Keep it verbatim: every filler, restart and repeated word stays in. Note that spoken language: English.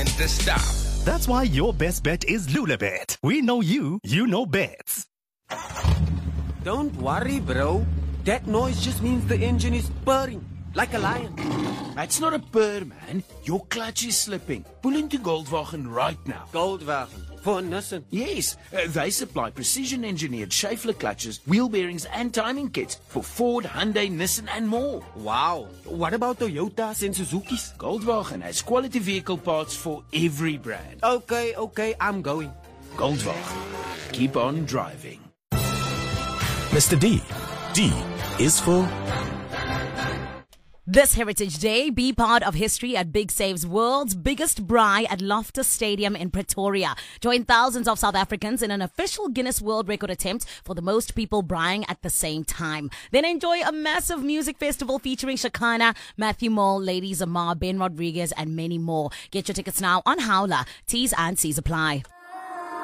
and to stop. That's why your best bet is Lulabet. We know you, you know bets. Don't worry, bro. That noise just means the engine is purring, like a lion. That's not a purr, man. Your clutch is slipping. Pull into Goldwagen right now. Goldwagen. For Nissan. Yes, uh, they supply precision-engineered Schaeffler clutches, wheel bearings and timing kits for Ford, Hyundai, Nissan and more. Wow. What about Toyotas and Suzuki's? Goldwagen has quality vehicle parts for every brand. Okay, okay, I'm going. Goldwagen. Keep on driving. Mister D. D is for... This Heritage Day, be part of history at Big Save's world's biggest braai at Loftus Stadium in Pretoria. Join thousands of South Africans in an official Guinness World Record attempt for the most people braaiing at the same time. Then enjoy a massive music festival featuring Shakana, Matthew Mole, Lady Zamar, Ben Rodriguez and many more. Get your tickets now on Howler. T's and C's apply.